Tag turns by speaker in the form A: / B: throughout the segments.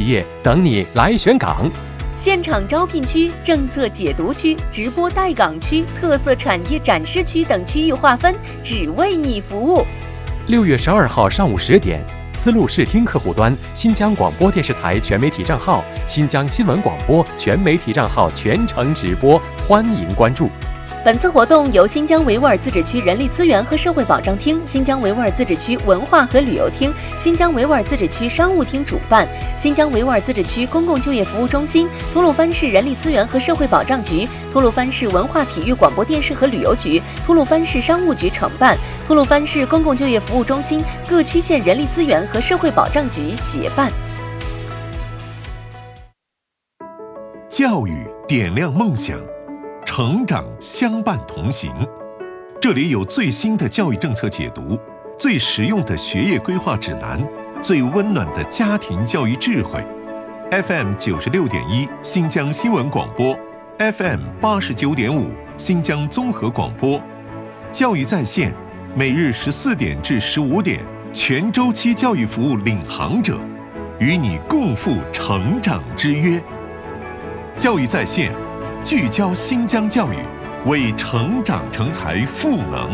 A: 业等你来选岗。
B: 现场招聘区、政策解读区、直播待岗区、特色产业展示区等区域划分，只为你服务。
A: 6月12号上午10点，思路视听客户端新疆广播电视台全媒体账号、新疆新闻广播全媒体账号全程直播，欢迎关注。
B: 本次活动由新疆维吾尔自治区人力资源和社会保障厅、新疆维吾尔自治区文化和旅游厅、新疆维吾尔自治区商务厅主办，新疆维吾尔自治区公共就业服务中心、吐鲁番市人力资源和社会保障局、吐鲁番市文化体育广播电视和旅游局、吐鲁番市商务局承办，吐鲁番市公共就业服务中心、各区县人力资源和社会保障局协办。
C: 教育点亮梦想，成长相伴同行。这里有最新的教育政策解读，最实用的学业规划指南，最温暖的家庭教育智慧。FM 96.1新疆新闻广播， FM 89.5新疆综合广播。教育在线，每日14点至15点，全周期教育服务领航者，与你共赴成长之约。教育在线，聚焦新疆教育，为成长成才赋能。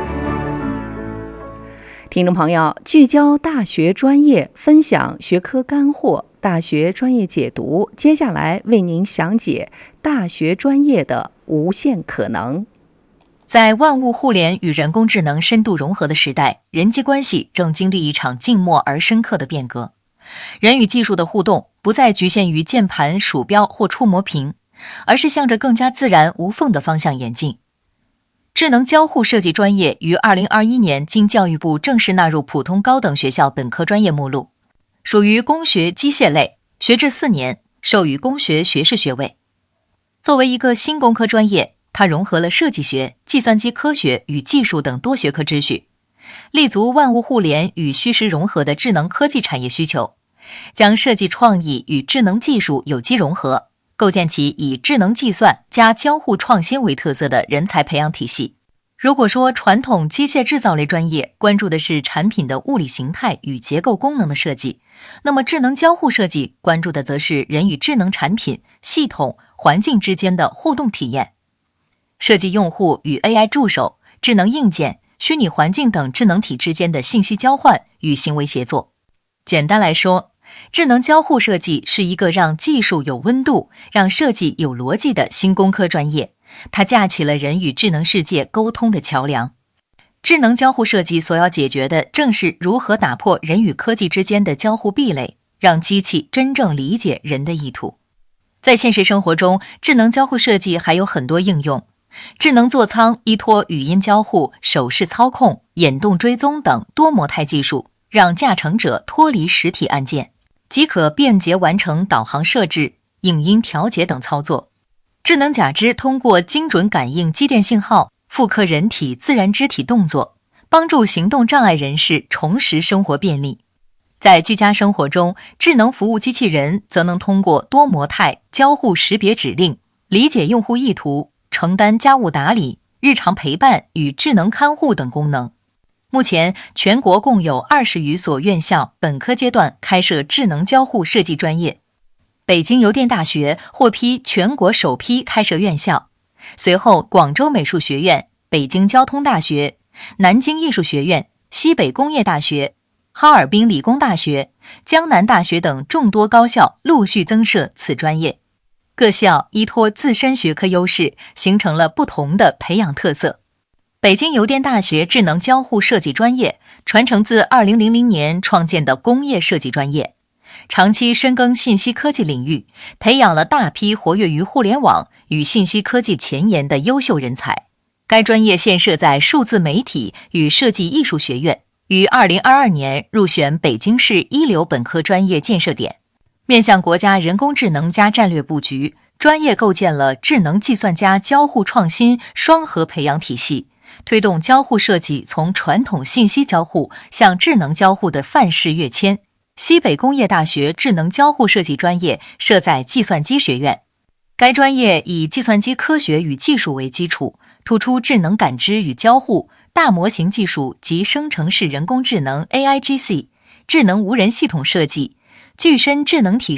D: 听众朋友，聚焦大学专业，分享学科干货，大学专业解读，接下来为您详解大学专业的无限可能。
E: 在万物互联与人工智能深度融合的时代，人际关系正经历一场静默而深刻的变革。人与技术的互动不再局限于键盘、鼠标或触摸屏，而是向着更加自然无缝的方向演进。智能交互设计专业于2021年经教育部正式纳入普通高等学校本科专业目录，属于工学机械类，学制4年，授予工学学士学位。作为一个新工科专业，它融合了设计学、计算机科学与技术等多学科知识，立足万物互联与虚实融合的智能科技产业需求，将设计创意与智能技术有机融合，构建起以智能计算加交互创新为特色的人才培养体系。如果说传统机械制造类专业关注的是产品的物理形态与结构功能的设计，那么智能交互设计关注的则是人与智能产品、系统、环境之间的互动体验，设计用户与 AI 助手、智能硬件、虚拟环境等智能体之间的信息交换与行为协作。简单来说，智能交互设计是一个让技术有温度、让设计有逻辑的新工科专业，它架起了人与智能世界沟通的桥梁。智能交互设计所要解决的正是如何打破人与科技之间的交互壁垒，让机器真正理解人的意图。在现实生活中，智能交互设计还有很多应用。智能座舱依托语音交互、手势操控、眼动追踪等多模态技术，让驾乘者脱离实体按键，即可便捷完成导航设置、影音调节等操作。智能假肢通过精准感应肌电信号，复刻人体自然肢体动作，帮助行动障碍人士重拾生活便利。在居家生活中，智能服务机器人则能通过多模态交互识别指令，理解用户意图，承担家务打理、日常陪伴与智能看护等功能。目前，全国共有20余所院校本科阶段开设智能交互设计专业。北京邮电大学获批全国首批开设院校，随后广州美术学院、北京交通大学、南京艺术学院、西北工业大学、哈尔滨理工大学、江南大学等众多高校陆续增设此专业。各校依托自身学科优势，形成了不同的培养特色。北京邮电大学智能交互设计专业传承自2000年创建的工业设计专业，长期深耕信息科技领域，培养了大批活跃于互联网与信息科技前沿的优秀人才。该专业现设在数字媒体与设计艺术学院，于2022年入选北京市一流本科专业建设点。面向国家人工智能加战略布局，专业构建了智能计算加交互创新双核培养体系，推动交互设计从传统信息交互向智能交互的范式跃迁。西北工业大学智能交互设计专业设在计算机学院，该专业以计算机科学与技术为基础，突出智能感知与交互、大模型技术及生成式人工智能 AIGC、智能无人系统设计、具身智能体